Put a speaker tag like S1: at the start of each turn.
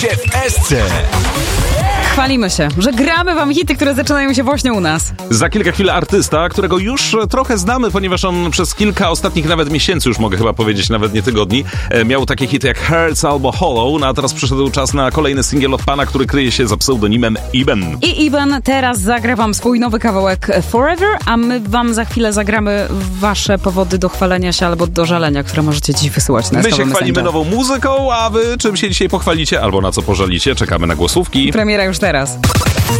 S1: w SC.
S2: Chwalimy się, że gramy wam hity, które zaczynają się właśnie u nas.
S3: Za kilka chwil artysta, którego już trochę znamy, ponieważ on przez kilka ostatnich nawet miesięcy, już mogę chyba powiedzieć, nawet nie tygodni, miał takie hity jak Hurts albo Hollow, no a teraz przyszedł czas na kolejny singiel od pana, który kryje się za pseudonimem Iben.
S2: I Iben teraz zagra wam swój nowy kawałek Forever, a my wam za chwilę zagramy wasze powody do chwalenia się albo do żalenia, które możecie dziś wysyłać na
S3: My się
S2: Messenger.
S3: chwalimy nową muzyką, a wy czym się dzisiaj pochwalicie albo na co pożalicie? Czekamy na głosówki.
S2: Premiera już teraz.